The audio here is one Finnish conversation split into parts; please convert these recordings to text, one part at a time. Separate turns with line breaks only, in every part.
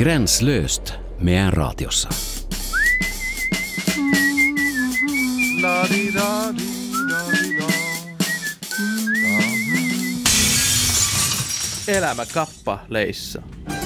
Gränslöst meidän raatiossa.
Elämä kappaleissa.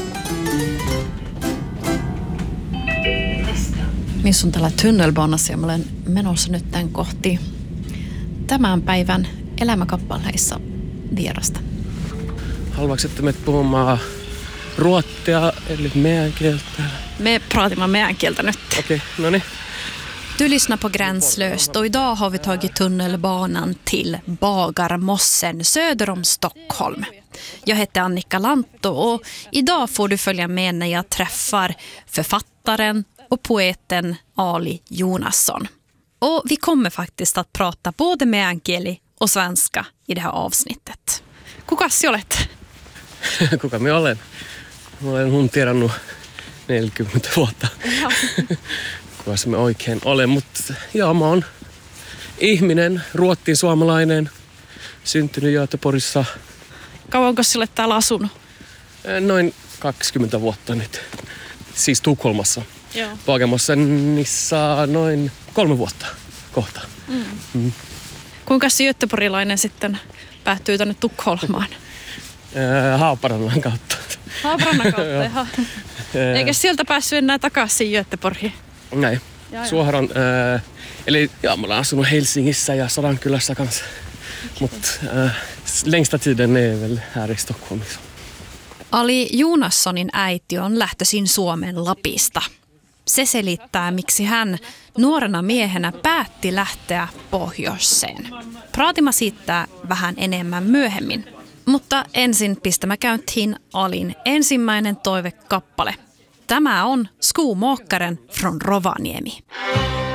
Missä on tällä tunnelbanassa ja mä olen menossa nyt tämän kohti tämän päivän elämäkappaleissa vierasta.
Haluatko, että me puhumaan ruottia, eli meidän kieltä?
Me pratar meidän kieltä nyt.
Okej, no niin.
Du lyssnar på Gränslöst och idag har vi tagit tunnelbanan till Bagarmossen söder om Stockholm. Jag heter Annika Lantto och idag får du följa med när jag träffar författaren och poeten Ali Jonasson. Och vi kommer faktiskt att prata både meänkieli och svenska i det här avsnittet. Kuka sinä olet?
Kuka minä olen? Mä olen huntirannut 40 vuotta. Kuka se me oikein olen, mutta joo, mä oon ihminen, ruottiin suomalainen, syntynyt Göteborgissa.
Kauanko sinä olet täällä asunut?
Noin 20 vuotta nyt, siis Tukholmassa.
Joo.
Bagarmossissa noin 3 vuotta kohta.
Kuinka se göteborgilainen sitten päättyy tänne Tukholmaan?
Haaparannan kautta.
Haaparannan kautta, jaha. Eikä sieltä päässyt enää takaisin Göteborgiin?
Näin. Suoraan. Eli joo, mä olen asunut Helsingissä ja Sodankylässä kanssa. Mutta längsta tiden är väl här i Stockholm.
Ali Jonassonin äiti on lähtöisin Suomen Lapista. Se selittää, miksi hän nuorena miehenä päätti lähteä pohjoiseen. Praatimme siitä vähän enemmän myöhemmin. Mutta ensin pistämä käyntiin Alin ensimmäinen toivekappale. Tämä on Skomakaren från Rovaniemi.